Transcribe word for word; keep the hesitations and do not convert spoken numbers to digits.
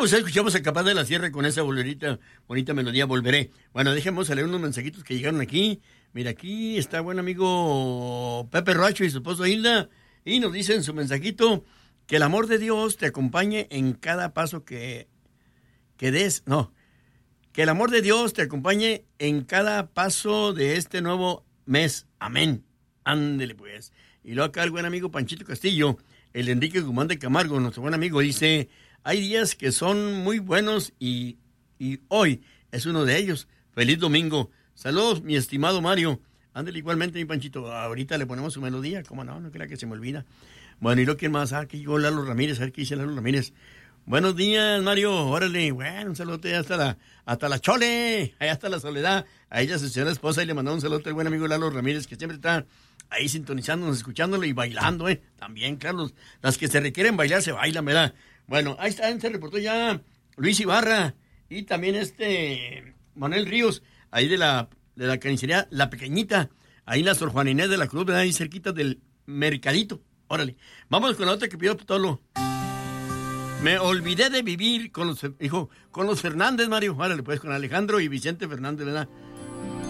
pues escuchamos a Capaz de la Sierra con esa bolerita, bonita melodía, Volveré. Bueno, dejemos a leer unos mensajitos que llegaron aquí. Mira, aquí está buen amigo Pepe Roacho y su esposo Hilda, y nos dice en su mensajito que el amor de Dios te acompañe en cada paso que, que des, no, que el amor de Dios te acompañe en cada paso de este nuevo mes. Amén. Ándele pues. Y luego acá el buen amigo Panchito Castillo, el Enrique Guzmán de Camargo, nuestro buen amigo, dice, hay días que son muy buenos y, y hoy es uno de ellos. Feliz domingo. Saludos, mi estimado Mario. Ándele igualmente, mi Panchito. Ahorita le ponemos su melodía. ¿Cómo no? No crea que se me olvida. Bueno, y lo que más, ah, aquí llegó Lalo Ramírez, a ver qué dice Lalo Ramírez. Buenos días, Mario, órale, bueno, un saludo hasta la, hasta la Chole, allá hasta la Soledad, a ella, su señora esposa, y le mandamos un saludo al buen amigo Lalo Ramírez, que siempre está ahí sintonizándonos, escuchándolo y bailando, eh, también, claro, las que se requieren bailar se bailan, ¿verdad? Bueno, ahí está, se reportó ya Luis Ibarra, y también este, Manuel Ríos, ahí de la, de la carnicería La Pequeñita, ahí en la Sor Juana Inés de la Cruz, ¿verdad? Ahí cerquita del Mercadito, órale, vamos con la otra que pidió Totolo. Me olvidé de vivir con los, hijo, con los Fernández, Mario. Árale, pues, con Alejandro y Vicente Fernández, ¿verdad?